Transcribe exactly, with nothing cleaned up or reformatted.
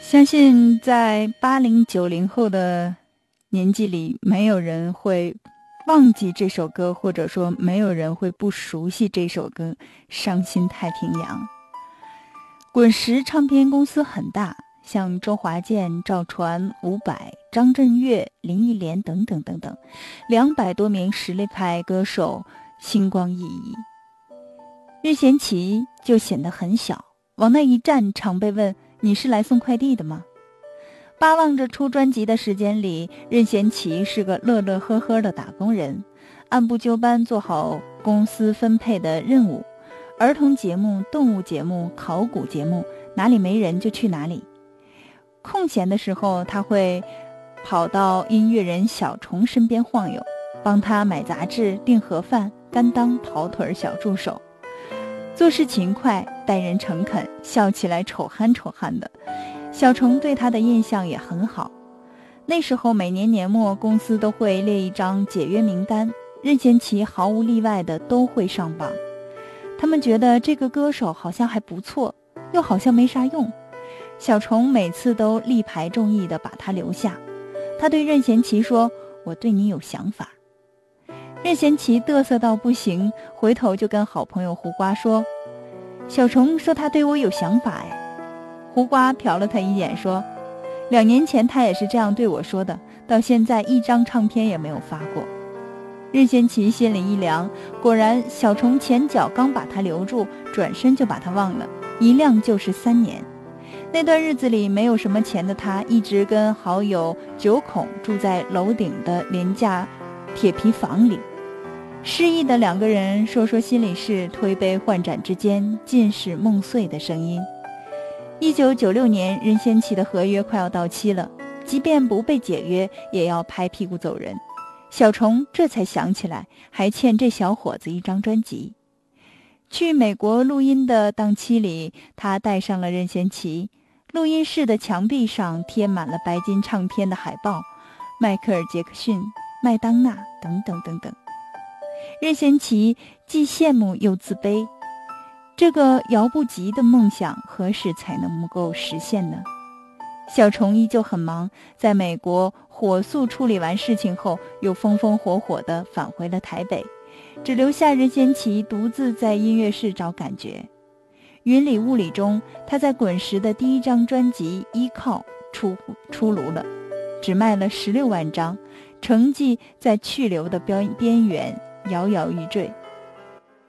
相信在八零九零后的年纪里，没有人会忘记这首歌，或者说没有人会不熟悉这首歌《伤心太平洋》。滚石唱片公司很大，像周华健、赵传、伍佰、张震岳、林忆莲等等等等，两百多名实力派歌手星光熠熠。任贤齐就显得很小，往那一站，常被问你是来送快递的吗？巴望着出专辑的时间里，任贤齐是个乐乐呵呵的打工人，按部就班做好公司分配的任务，儿童节目、动物节目、考古节目，哪里没人就去哪里。空闲的时候，他会跑到音乐人小虫身边晃悠，帮他买杂志、订盒饭，甘当跑腿小助手。做事勤快，待人诚恳，笑起来丑憨丑憨的。小虫对他的印象也很好。那时候每年年末，公司都会列一张解约名单，任贤齐毫无例外的都会上榜。他们觉得这个歌手好像还不错，又好像没啥用。小虫每次都力排众议的把他留下。他对任贤齐说：“我对你有想法。”任贤齐嘚瑟到不行，回头就跟好朋友胡瓜说：“小虫说他对我有想法哎。”胡瓜瞟了他一眼说：“两年前他也是这样对我说的，到现在一张唱片也没有发过。”任贤齐心里一凉，果然小虫前脚刚把他留住，转身就把他忘了，一晾就是三年。那段日子里没有什么钱的他，一直跟好友九孔住在楼顶的廉价铁皮房里。失意的两个人说说心里事，推杯换盏之间尽是梦碎的声音。一九九六年，任贤齐的合约快要到期了，即便不被解约，也要拍屁股走人。小虫这才想起来，还欠这小伙子一张专辑。去美国录音的档期里，他带上了任贤齐。录音室的墙壁上贴满了白金唱片的海报，迈克尔·杰克逊、麦当娜等等等等。任贤齐既羡慕又自卑，这个遥不及的梦想何时才能够实现呢？小虫依旧很忙，在美国火速处理完事情后，又风风火火地返回了台北，只留下任贤齐独自在音乐室找感觉。云里雾里中，他在滚石的第一张专辑《依靠》出出炉了，只卖了十六万张，成绩在去留的边边缘摇摇欲坠。